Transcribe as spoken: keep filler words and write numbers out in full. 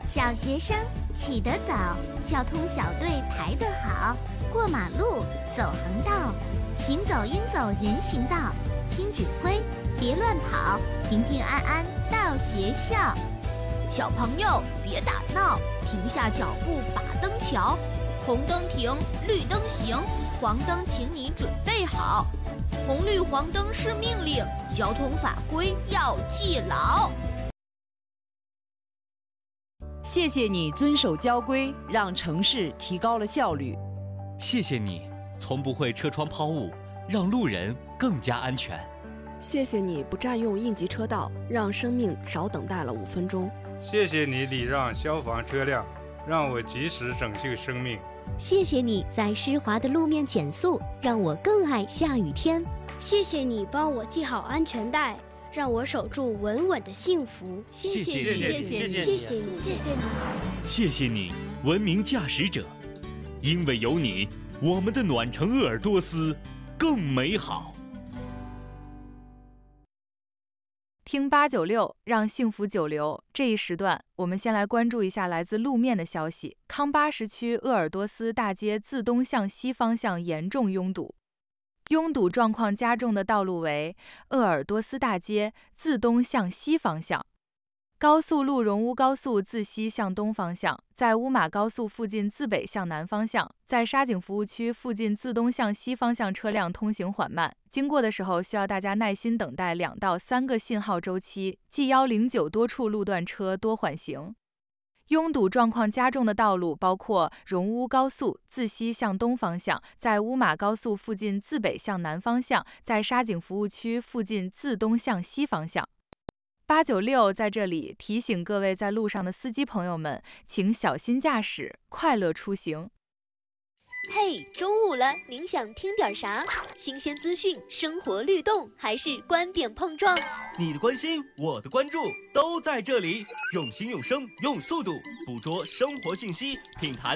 小学生起得早，交通小队排得好，过马路走横道，行走应走人行道，听指挥别乱跑，平平安安到学校。 小朋友别打闹，停下脚步把灯瞧，红灯停，绿灯行，黄灯请你准备好。红绿黄灯是命令，交通法规要记牢。 谢谢你遵守交规，让城市提高了效率。 谢谢你从不会车窗抛物，让路人更加安全。 谢谢你不占用应急车道，让生命少等待了五分钟。 谢谢你礼让消防车辆，让我及时拯救生命。 谢谢你在湿滑的路面减速，让我更爱下雨天。 谢谢你帮我系好安全带，让我守住稳稳的幸福。 谢谢你，谢谢你，谢谢你，谢谢你， 谢谢你，文明驾驶者，因为有你，我们的暖城鄂尔多斯更美好。 听八九六，让幸福久留。这一时段，我们先来关注一下来自路面的消息。康巴什区鄂尔多斯大街自东向西方向严重拥堵，拥堵状况加重的道路为鄂尔多斯大街自东向西方向。高速路荣乌高速自西向东方向，在乌马高速附近自北向南方向，在沙井服务区附近自东向西方向车辆通行缓慢，经过的时候需要大家耐心等待两到三个信号周期。G 一零九多处路段车多缓行。拥堵状况加重的道路包括荣乌高速自西向东方向，在乌马高速附近自北向南方向，在沙井服务区附近自东向西方向。八九六在这里提醒各位在路上的司机朋友们，请小心驾驶，快乐出行。 嘿，中午了，您想听点啥？新鲜资讯、生活律动，还是观点碰撞？ 你的关心，我的关注，都在这里。用心用声，用速度捕捉生活信息，品谈